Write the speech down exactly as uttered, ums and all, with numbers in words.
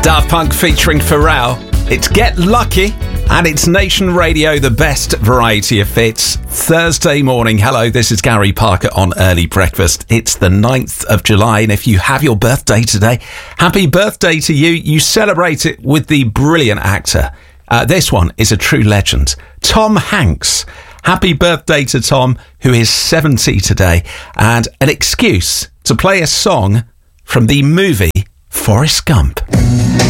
Daft Punk featuring Pharrell. It's Get Lucky, and it's Nation Radio, the best variety of fits. Thursday morning. Hello, this is Gary Parker on Early Breakfast. It's the ninth of July, and if you have your birthday today, happy birthday to you. You celebrate it with the brilliant actor. Uh, this one is a true legend, Tom Hanks. Happy birthday to Tom, who is seventy today, and an excuse to play a song from the movie Forrest Gump.